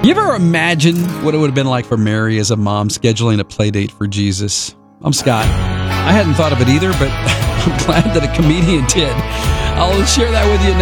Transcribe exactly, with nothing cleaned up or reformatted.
You ever imagine what it would have been like for Mary as a mom scheduling a play date for Jesus? I'm Scott. I hadn't thought of it either, but I'm glad that a comedian did. I'll share that with you next.